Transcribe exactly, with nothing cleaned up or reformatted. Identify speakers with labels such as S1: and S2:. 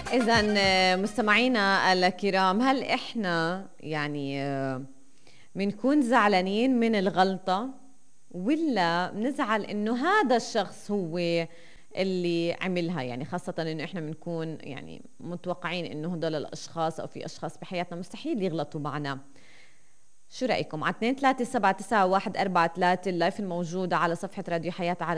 S1: إذا مستمعينا الكرام، هل إحنا يعني بنكون زعلانين من الغلطة ولا بنزعل إنه هذا الشخص هو اللي عملها؟ يعني خاصة إنه إحنا بنكون يعني متوقعين إنه هدول الأشخاص أو في أشخاص بحياتنا مستحيل يغلطوا معنا. شو رأيكم؟ على اثنين ثلاثة سبعة تسعة واحد أربعة ثلاثة اللايف الموجودة على صفحة راديو حياة على